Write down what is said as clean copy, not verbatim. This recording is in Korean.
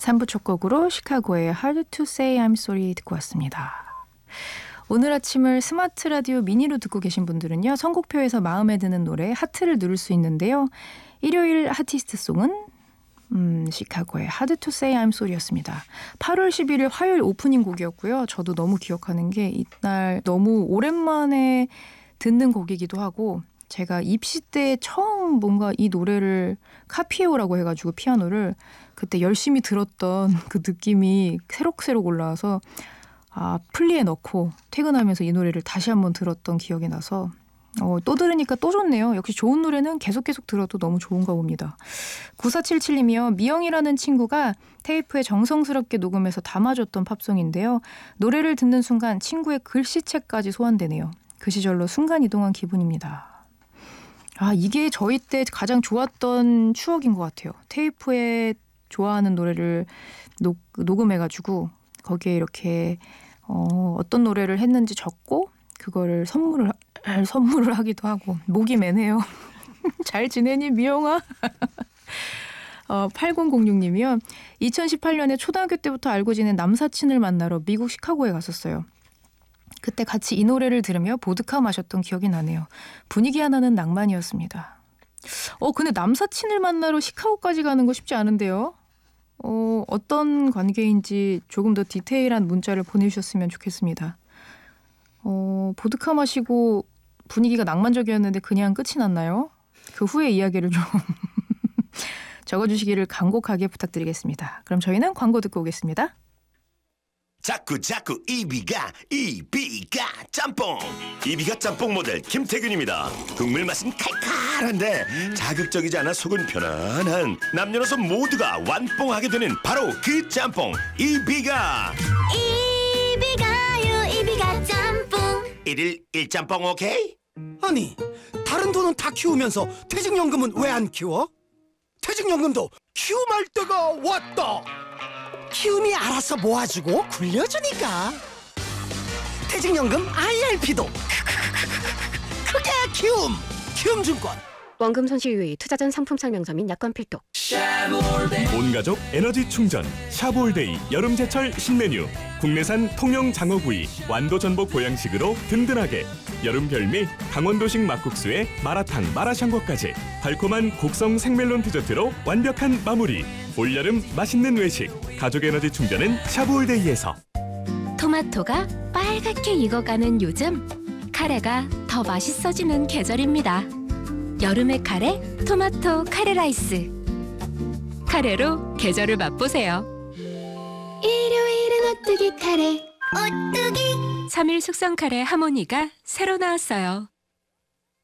3부 첫 곡으로 시카고의 Hard to Say I'm Sorry 듣고 왔습니다. 오늘 아침을 스마트 라디오 미니로 듣고 계신 분들은요. 선곡표에서 마음에 드는 노래 하트를 누를 수 있는데요. 일요일 아티스트송은 시카고의 Hard to Say I'm Sorry였습니다. 8월 11일 화요일 오프닝 곡이었고요. 저도 너무 기억하는 게 이날 너무 오랜만에 듣는 곡이기도 하고 제가 입시 때 처음 뭔가 이 노래를 카피해오라고 해가지고 피아노를 그때 열심히 들었던 그 느낌이 새록새록 올라와서 플리에 넣고 퇴근하면서 이 노래를 다시 한번 들었던 기억이 나서 또 들으니까 또 좋네요. 역시 좋은 노래는 계속 들어도 너무 좋은가 봅니다. 9477님이요. 미영이라는 친구가 테이프에 정성스럽게 녹음해서 담아줬던 팝송인데요. 노래를 듣는 순간 친구의 글씨체까지 소환되네요. 그 시절로 순간이동한 기분입니다. 이게 저희 때 가장 좋았던 추억인 것 같아요. 테이프에 좋아하는 노래를 녹음해가지고 거기에 이렇게 어떤 노래를 했는지 적고 그거를 선물을 하기도 하고. 목이 매네요. 잘 지내니 미영아? 8006님이요. 2018년에 초등학교 때부터 알고 지낸 남사친을 만나러 미국 시카고에 갔었어요. 그때 같이 이 노래를 들으며 보드카 마셨던 기억이 나네요. 분위기 하나는 낭만이었습니다. 근데 남사친을 만나러 시카고까지 가는 거 쉽지 않은데요. 어떤 관계인지 조금 더 디테일한 문자를 보내주셨으면 좋겠습니다. 보드카 마시고 분위기가 낭만적이었는데 그냥 끝이 났나요? 그 후의 이야기를 좀 적어주시기를 간곡하게 부탁드리겠습니다. 그럼 저희는 광고 듣고 오겠습니다. 자꾸 이비가 짬뽕. 이비가 짬뽕 모델 김태균입니다. 국물 맛은 칼칼한데 자극적이지 않아 속은 편안한 남녀노소 모두가 완뽕하게 되는 바로 그 짬뽕 이비가 짬뽕. 1일 1짬뽕 오케이? 아니 다른 돈은 다 키우면서 퇴직연금은 왜 안 키워? 퇴직연금도 키움할 때가 왔다. 키움이 알아서 모아주고 굴려주니까. 퇴직연금 IRP도 크게 키움증권. 원금 손실 유의, 투자 전 상품 설명서 및 약관 필독. 온가족 에너지 충전 샤볼데이 여름제철 신메뉴. 국내산 통영 장어구이 완도 전복 보양식으로 든든하게. 여름 별미 강원도식 막국수에 마라탕 마라샹궈까지 달콤한 곡성 생멜론 디저트로 완벽한 마무리. 올여름 맛있는 외식 가족 에너지 충전은 샤볼데이에서. 토마토가 빨갛게 익어가는 요즘 카레가 더 맛있어지는 계절입니다. 여름의 카레 토마토 카레 라이스. 카레로 계절을 맛보세요. 일요일은 오뚜기 카레. 오뚜기 3일 숙성 카레 하모니가 새로 나왔어요.